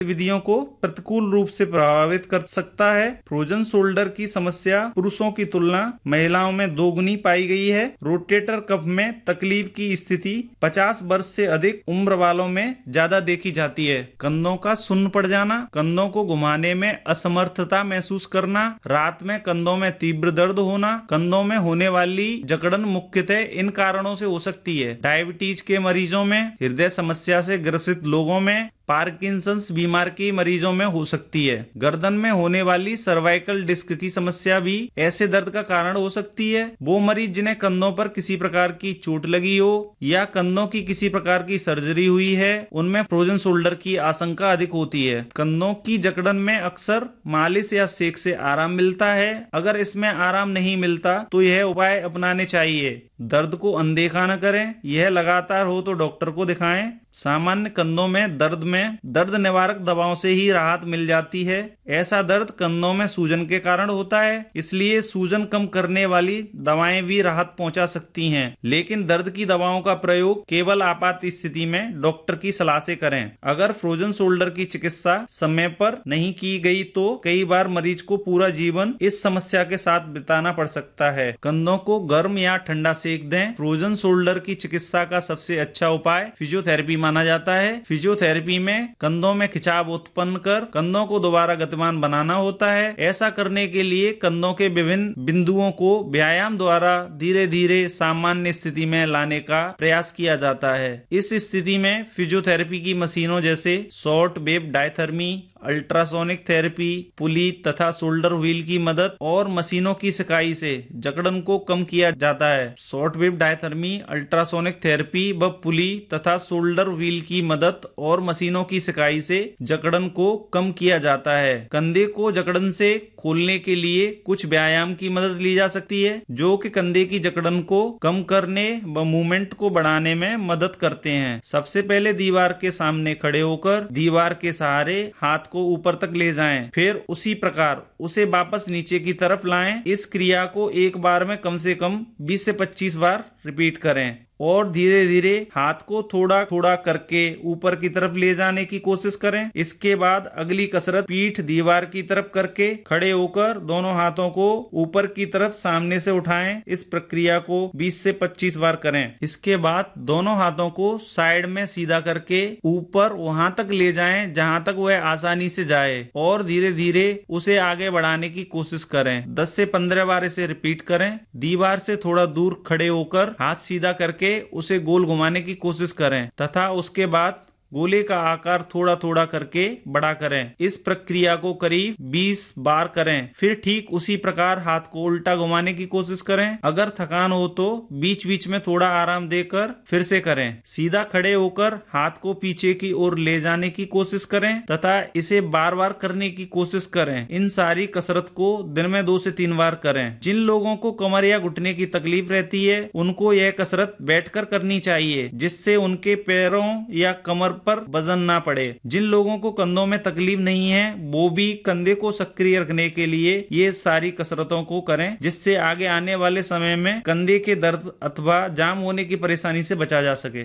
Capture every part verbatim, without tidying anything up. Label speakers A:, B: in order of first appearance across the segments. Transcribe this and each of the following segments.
A: विधियों को प्रतिकूल रूप से प्रभावित कर सकता है। फ्रोजन शोल्डर की समस्या पुरुषों की तुलना महिलाओं में दोगुनी पाई गई है। रोटेटर कफ में तकलीफ की स्थिति पचास वर्ष से अधिक उम्र वालों में ज्यादा देखी जाती है। कंधों का सुन्न पड़ जाना, कंधों को घुमाने में असमर्थता महसूस करना, रात में कंधों में तीव्र दर्द होना, कंधों में होने वाली जकड़न मुख्यतः इन कारणों से हो सकती है। डायबिटीज के मरीजों में, हृदय समस्या से ग्रसित लोगों में, पार्किंसंस बीमार के मरीजों में हो सकती है। गर्दन में होने वाली सर्वाइकल डिस्क की समस्या भी ऐसे दर्द का कारण हो सकती है। वो मरीज जिन्हें कंधों पर किसी प्रकार की चोट लगी हो या कंधों की किसी प्रकार की सर्जरी हुई है, उनमें फ्रोजन शोल्डर की आशंका अधिक होती है। कंधों की जकड़न में अक्सर मालिश या सेक से आराम मिलता है। अगर इसमें आराम नहीं मिलता तो यह उपाय अपनाने चाहिए। दर्द को अनदेखा न करें, यह लगातार हो तो डॉक्टर को दिखाएं। सामान्य कंधों में दर्द में दर्द निवारक दवाओं से ही राहत मिल जाती है। ऐसा दर्द कंधों में सूजन के कारण होता है, इसलिए सूजन कम करने वाली दवाएं भी राहत पहुंचा सकती हैं। लेकिन दर्द की दवाओं का प्रयोग केवल आपात स्थिति में डॉक्टर की सलाह से करें। अगर फ्रोजन शोल्डर की चिकित्सा समय पर नहीं की गई तो कई बार मरीज को पूरा जीवन इस समस्या के साथ बिताना पड़ सकता है। कंधों को गर्म या ठंडा सेक दें। फ्रोजन शोल्डर की चिकित्सा का सबसे अच्छा उपाय फिजियोथेरेपी माना जाता है। फिजियोथेरेपी में कंधों में खिंचाव उत्पन्न कर कंधों को दोबारा गतिमान बनाना होता है। ऐसा करने के लिए कंधों के विभिन्न बिंदुओं को व्यायाम द्वारा धीरे धीरे सामान्य स्थिति में लाने का प्रयास किया जाता है। इस स्थिति में फिजियोथेरेपी की मशीनों जैसे short wave diathermy, ultrasonic therapy, पुली तथा शोल्डर व्हील की मदद और मशीनों की सिकाई से जकड़न को कम किया जाता है। Short wave diathermy, ultrasonic therapy व पुली तथा शोल्डर व्हील की मदद और मशीनों की सिकाई से जकड़न को कम किया जाता है। कंधे को जकड़न से खोलने के लिए कुछ व्यायाम की मदद ली जा सकती है, जो कि कंधे की जकड़न को कम करने व मूवमेंट को बढ़ाने में मदद करते हैं। सबसे पहले दीवार के सामने खड़े होकर दीवार के सहारे हाथ को ऊपर तक ले जाएं, फिर उसी प्रकार उसे वापस नीचे की तरफ लाएं। इस क्रिया को एक बार में कम से कम बीस से पच्चीस बार रिपीट करें और धीरे धीरे हाथ को थोड़ा थोड़ा करके ऊपर की तरफ ले जाने की कोशिश करें। इसके बाद अगली कसरत पीठ दीवार की तरफ करके खड़े होकर दोनों हाथों को ऊपर की तरफ सामने से उठाएं। इस प्रक्रिया को बीस से पच्चीस बार करें। इसके बाद दोनों हाथों को साइड में सीधा करके ऊपर वहां तक ले जाएं जहां तक वह आसानी से जाए और धीरे धीरे उसे आगे बढ़ाने की कोशिश करें। दस से पंद्रह बार इसे रिपीट करें। दीवार से थोड़ा दूर खड़े होकर हाथ सीधा करके उसे गोल घुमाने की कोशिश करें तथा उसके बाद गोले का आकार थोड़ा थोड़ा करके बड़ा करें। इस प्रक्रिया को करीब बीस बार करें। फिर ठीक उसी प्रकार हाथ को उल्टा घुमाने की कोशिश करें। अगर थकान हो तो बीच बीच में थोड़ा आराम देकर फिर से करें। सीधा खड़े होकर हाथ को पीछे की ओर ले जाने की कोशिश करें तथा इसे बार बार करने की कोशिश करें। इन सारी कसरत को दिन में दो से तीन बार करें। जिन लोगों को कमर या घुटने की तकलीफ रहती है उनको यह कसरत बैठकर करनी चाहिए, जिससे उनके पैरों या कमर पर वजन ना पड़े। जिन लोगों को कंधों में तकलीफ नहीं है वो भी कंधे को सक्रिय रखने के लिए ये सारी कसरतों को करें, जिससे आगे आने वाले समय में कंधे के दर्द अथवा जाम होने की परेशानी से बचा जा सके।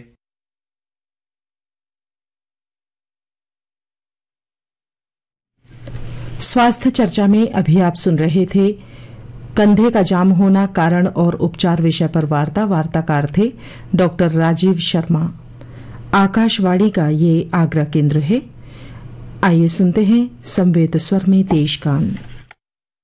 B: स्वास्थ्य चर्चा में अभी आप सुन रहे थे कंधे का जाम होना, कारण और उपचार विषय पर वार्ता। वार्ताकार थे डॉक्टर राजीव शर्मा। आकाशवाणी का ये आगरा केंद्र है। आइए सुनते हैं संवेद स्वर में देश गान।